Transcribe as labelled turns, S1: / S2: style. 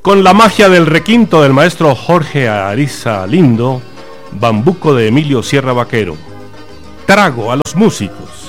S1: Con la magia del requinto del maestro Jorge Ariza Lindo, Bambuco de Emilio Sierra Vaquero. Trago a los músicos.